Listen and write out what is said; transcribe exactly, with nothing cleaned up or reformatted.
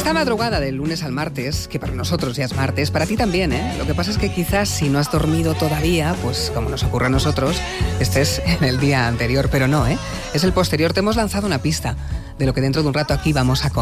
esta madrugada del lunes al martes, que para nosotros ya es martes, para ti también, ¿eh? Lo que pasa es que quizás si no has dormido todavía, pues como nos ocurre a nosotros, estés en el día anterior, pero no, ¿eh? Es el posterior. Te hemos lanzado una pista de lo que dentro de un rato aquí vamos a contar.